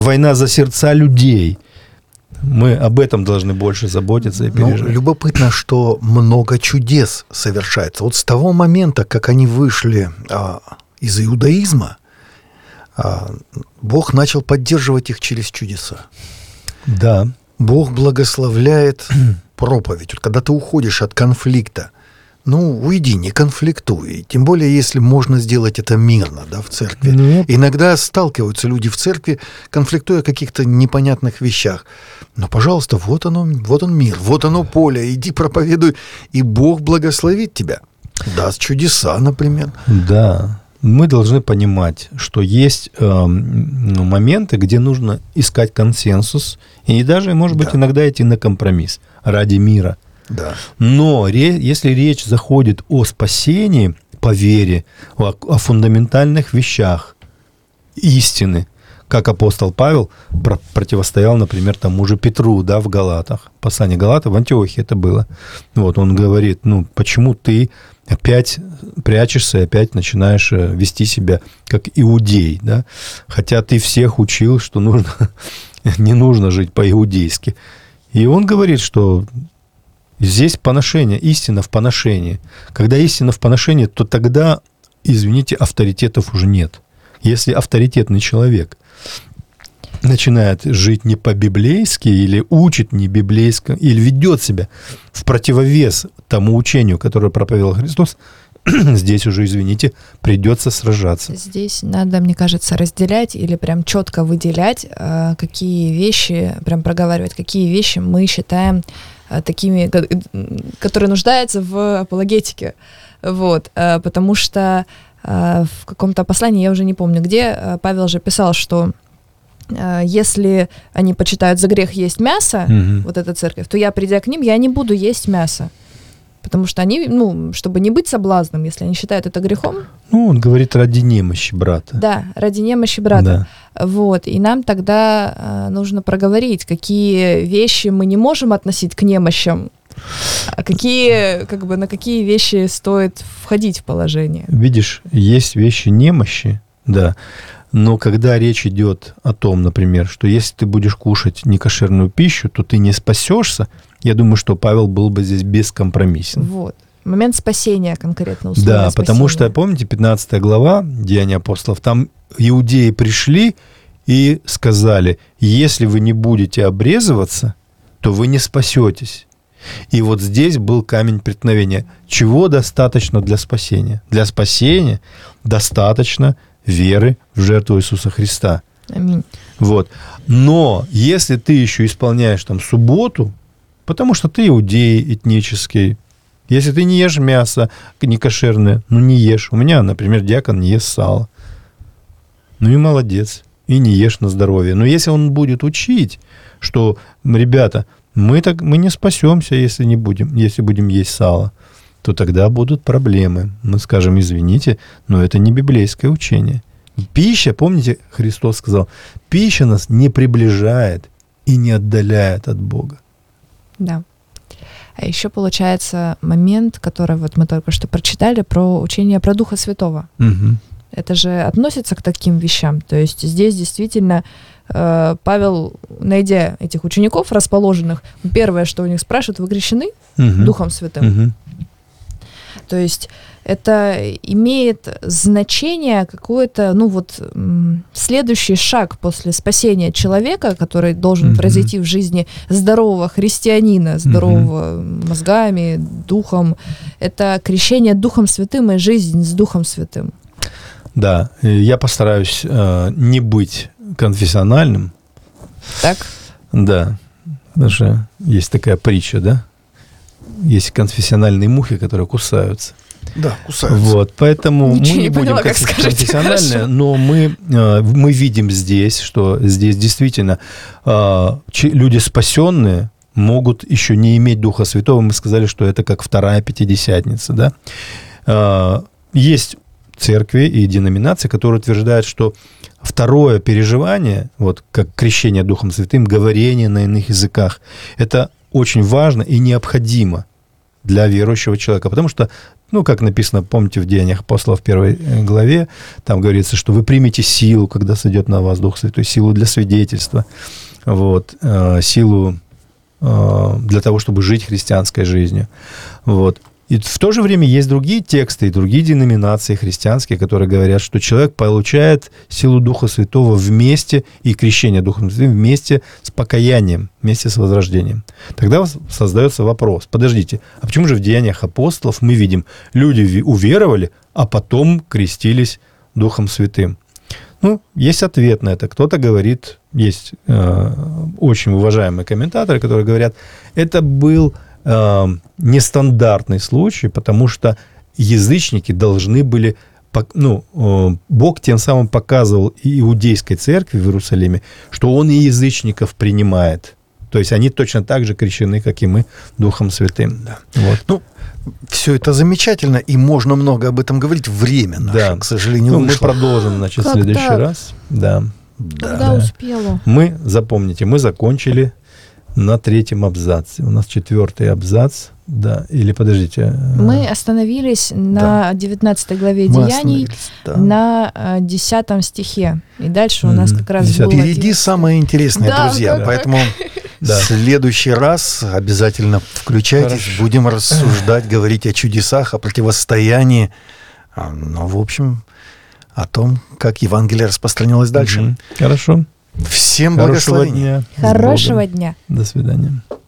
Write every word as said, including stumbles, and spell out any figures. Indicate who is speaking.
Speaker 1: война за сердца людей. Мы об этом должны больше заботиться и переживать.
Speaker 2: Ну, любопытно, что много чудес совершается. Вот с того момента, как они вышли а, из иудаизма, а, Бог начал поддерживать их через чудеса.
Speaker 1: Да.
Speaker 2: Бог благословляет проповедь. Вот когда ты уходишь от конфликта, ну, уйди, не конфликтуй. Тем более, если можно сделать это мирно, да, в церкви.
Speaker 1: Ну,
Speaker 2: Иногда сталкиваются люди в церкви, конфликтуя о каких-то непонятных вещах. Но, пожалуйста, вот оно, вот он мир, вот оно поле, иди проповедуй, и Бог благословит тебя. Даст чудеса, например.
Speaker 1: Да. Мы должны понимать, что есть э, моменты, где нужно искать консенсус, и даже, может быть,
Speaker 2: Да.
Speaker 1: иногда идти на компромисс ради мира.
Speaker 2: Да.
Speaker 1: Но ре, если речь заходит о спасении по вере, о, о фундаментальных вещах истины, как апостол Павел про, противостоял, например, тому же Петру, да, в Галатах, послание Галатов, в Антиохии это было. Вот он говорит, ну, почему ты опять прячешься и опять начинаешь вести себя как иудей, да, хотя ты всех учил, что нужно, не нужно жить по-иудейски. И он говорит, что здесь поношение, истина в поношении. Когда истина в поношении, то тогда, извините, авторитетов уже нет. Если авторитетный человек начинает жить не по-библейски или учит не библейски, или ведет себя в противовес тому учению, которое проповедовал Христос, здесь уже, извините, придется сражаться.
Speaker 3: Здесь надо, мне кажется, разделять или прям четко выделять, какие вещи, прям проговаривать, какие вещи мы считаем такими, которые нуждаются в апологетике. Вот. Потому что в каком-то послании, я уже не помню где, Павел же писал, что если они почитают за грех есть мясо, угу. вот эта церковь, то я, придя к ним, я не буду есть мясо. Потому что они, ну, чтобы не быть соблазном, если они считают это грехом.
Speaker 1: Ну, он говорит ради немощи брата.
Speaker 3: Да, ради немощи брата. Да. Вот. И нам тогда э, нужно проговорить, какие вещи мы не можем относить к немощам, а какие, как бы, на какие вещи стоит входить в положение.
Speaker 1: Видишь, есть вещи немощи, да, но когда речь идет о том, например, что если ты будешь кушать некошерную пищу, то ты не спасешься, я думаю, что Павел был бы здесь бескомпромиссен.
Speaker 3: Вот. Момент спасения конкретно. Условия
Speaker 1: Да,
Speaker 3: спасения.
Speaker 1: потому что, помните, пятнадцатая глава Деяния апостолов, там иудеи пришли и сказали, если вы не будете обрезываться, то вы не спасетесь. И вот здесь был камень преткновения. Чего достаточно для спасения? Для спасения достаточно веры в жертву Иисуса Христа.
Speaker 3: Аминь.
Speaker 1: Вот. Но если ты еще исполняешь там субботу, потому что ты иудей этнический, если ты не ешь мясо некошерное, ну не ешь. У меня, например, диакон не ест сало. Ну и молодец. И не ешь на здоровье. Но если он будет учить, что, ребята, мы, так, мы не спасемся, если не будем, если будем есть сало, то тогда будут проблемы. Мы скажем, извините, но это не библейское учение. Пища, помните, Христос сказал, пища нас не приближает и не отдаляет от Бога.
Speaker 3: Да. А еще получается момент, который вот мы только что прочитали, про учение про Духа Святого.
Speaker 1: Угу.
Speaker 3: Это же относится к таким вещам. То есть здесь действительно э, Павел, найдя этих учеников расположенных, первое, что у них спрашивают, вы крещены
Speaker 1: угу.
Speaker 3: Духом Святым?
Speaker 1: Угу.
Speaker 3: То есть это имеет значение какой-то, ну вот, следующий шаг после спасения человека, который должен mm-hmm. произойти в жизни здорового христианина, здорового mm-hmm. мозгами, духом. Это крещение Духом Святым и жизнь с Духом Святым.
Speaker 1: Да, я постараюсь э, не быть конфессиональным.
Speaker 3: Так?
Speaker 1: Да, даже есть такая притча, да? Есть конфессиональные мухи, которые кусаются.
Speaker 2: Да, кусаются.
Speaker 1: Вот, поэтому
Speaker 3: Ничего
Speaker 1: мы не,
Speaker 3: не
Speaker 1: будем
Speaker 3: поняла,
Speaker 1: как
Speaker 3: как скажете,
Speaker 1: конфессиональные,
Speaker 3: хорошо.
Speaker 1: но мы, мы видим здесь, что здесь действительно люди спасенные могут еще не иметь Духа Святого. Мы сказали, что это как вторая Пятидесятница. Да? Есть церкви и деноминации, которые утверждают, что второе переживание, вот как крещение Духом Святым, говорение на иных языках, это очень важно и необходимо для верующего человека. Потому что, ну, как написано, помните, в Деяниях апостолов в первой главе, там говорится, что вы примете силу, когда сойдет на вас Дух Святой, силу для свидетельства, вот, э, силу э, для того, чтобы жить христианской жизнью. Вот. И в то же время есть другие тексты и другие деноминации христианские, которые говорят, что человек получает силу Духа Святого вместе, и крещение Духом Святым вместе с покаянием, вместе с возрождением. Тогда создается вопрос: подождите, а почему же в Деяниях апостолов мы видим, люди уверовали, а потом крестились Духом Святым? Ну, есть ответ на это. Кто-то говорит, есть э, очень уважаемые комментаторы, которые говорят, это был э, нестандартный случай, потому что язычники должны были, ну, э, Бог тем самым показывал иудейской церкви в Иерусалиме, что Он и язычников принимает. То есть они точно так же крещены, как и мы, Духом Святым. Да. Вот.
Speaker 2: Ну, все это замечательно, и можно много об этом говорить. Время наше,
Speaker 1: да.
Speaker 2: к сожалению,
Speaker 1: ну,
Speaker 2: вышло.
Speaker 1: Мы продолжим, значит, в следующий
Speaker 3: так?
Speaker 1: раз. Да.
Speaker 3: Когда
Speaker 1: да.
Speaker 3: успела?
Speaker 1: Мы, запомните, мы закончили на третьем абзаце. У нас четвертый абзац. Да, или подождите.
Speaker 3: Мы остановились на девятнадцатой главе
Speaker 2: Мы
Speaker 3: Деяний,
Speaker 2: да.
Speaker 3: на десятом стихе. И дальше у нас как раз
Speaker 1: десятый.
Speaker 3: было...
Speaker 2: Впереди
Speaker 3: один...
Speaker 2: самое интересное,
Speaker 3: да,
Speaker 2: друзья.
Speaker 3: да,
Speaker 2: Поэтому
Speaker 1: да.
Speaker 2: в следующий раз обязательно включайтесь,
Speaker 1: Хорошо.
Speaker 2: будем рассуждать, говорить о чудесах, о противостоянии. Ну, в общем, о том, как Евангелие распространилось дальше.
Speaker 1: Угу. Хорошо.
Speaker 2: Всем
Speaker 1: Хорошего
Speaker 2: благословения.
Speaker 1: дня.
Speaker 3: Хорошего дня.
Speaker 1: До свидания.